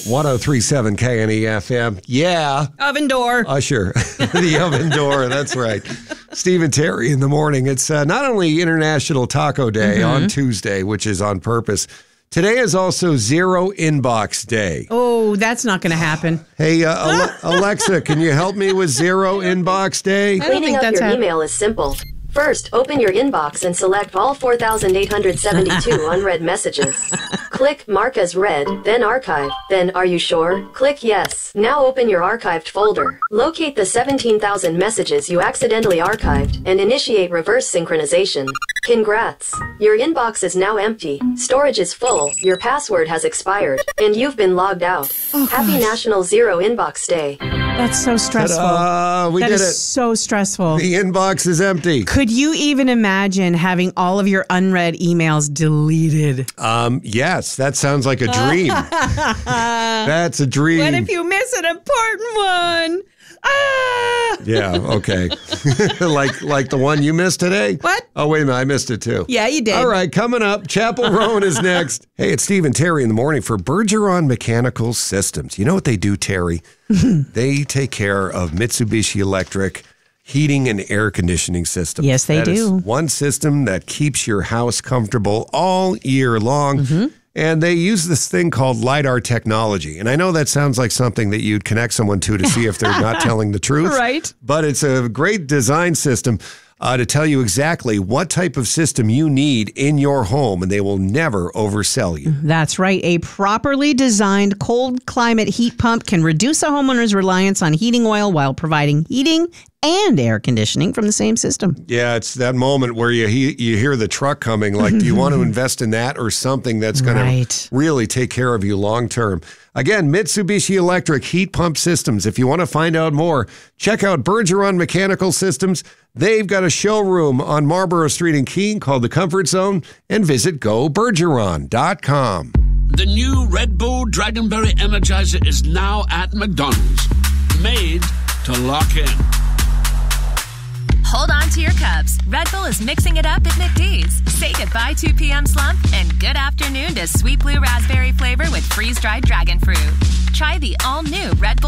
103.7 KNEFM. Yeah. Oven door. Usher. The oven door. That's right. Steve and Terry in the morning. It's not only International Taco Day on Tuesday, which is on purpose. Today is also Zero Inbox Day. Oh, that's not going to happen. Hey, Alexa, can you help me with Zero Inbox Day? Cleaning up your email is simple. First, open your inbox and select all 4,872 unread messages. Click Mark as Read, then Archive. Then, are you sure? Click Yes. Now open your archived folder. Locate the 17,000 messages you accidentally archived and initiate reverse synchronization. Congrats! Your inbox is now empty, storage is full, your password has expired, and you've been logged out. Happy National Zero Inbox Day. That's so stressful. We did it. That is so stressful. The inbox is empty. Could you even imagine having all of your unread emails deleted? Yes, that sounds like a dream. That's a dream. What if you miss an important one? Yeah, okay. like the one you missed today? What? Oh, wait a minute, I missed it too. Yeah, you did. All right, coming up, Chapel Roan is next. Hey, it's Steve and Terry in the morning for Bergeron Mechanical Systems. You know what they do, Terry? They take care of Mitsubishi Electric heating and air conditioning systems. Yes, they do. That is one system that keeps your house comfortable all year long. And they use this thing called LiDAR technology. And I know that sounds like something that you'd connect someone to see if they're not telling the truth. Right. But it's a great design system to tell you exactly what type of system you need in your home, and they will never oversell you. That's right. A properly designed cold climate heat pump can reduce a homeowner's reliance on heating oil while providing heating and air conditioning from the same system. Yeah, it's that moment where you hear the truck coming, like, do you want to invest in that or something that's going to really take care of you long term? Again, Mitsubishi Electric heat pump systems. If you want to find out more, check out Bergeron Mechanical Systems. They've got a showroom on Marlborough Street in Keene called The Comfort Zone, and visit gobergeron.com. The new Red Bull Dragonberry Energizer is now at McDonald's. Made to lock in. Hold on to your cups. Red Bull is mixing it up at McD's. Say goodbye 2 p.m. slump and good afternoon to sweet blue raspberry flavor with freeze-dried dragon fruit. Try the all-new Red Bull